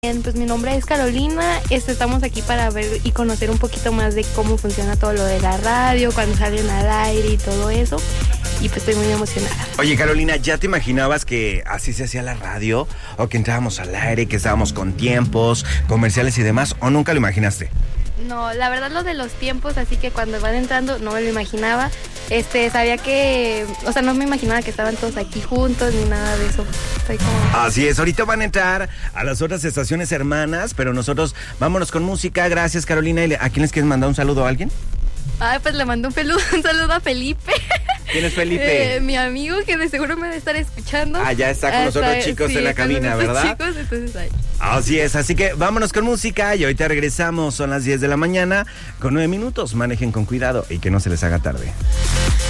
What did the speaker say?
Bien, pues mi nombre es Carolina, estamos aquí para ver y conocer un poquito más de cómo funciona todo lo de la radio, cuando salen al aire y todo eso, y pues estoy muy emocionada. Oye, Carolina, ¿ya te imaginabas que así se hacía la radio? ¿O que entrábamos al aire, que estábamos con tiempos, comerciales y demás? ¿O nunca lo imaginaste? No, la verdad lo de los tiempos, así que cuando van entrando no me lo imaginaba. Sabía que, o sea, no me imaginaba que estaban todos aquí juntos ni nada de eso. Estoy como... Así es, ahorita van a entrar a las otras estaciones hermanas, pero nosotros vámonos con música. Gracias, Carolina. ¿A quién les quieres mandar un saludo a alguien? Ay, pues le mando un saludo a Felipe. ¿Quién es Felipe? Mi amigo que de seguro me debe estar escuchando. Ah, ya está con los otros chicos sí, en la cabina, ¿verdad? Chicos, entonces ahí. Así es, así que vámonos con música y ahorita regresamos. Son las 10 de la mañana con 9 minutos. Manejen con cuidado y que no se les haga tarde.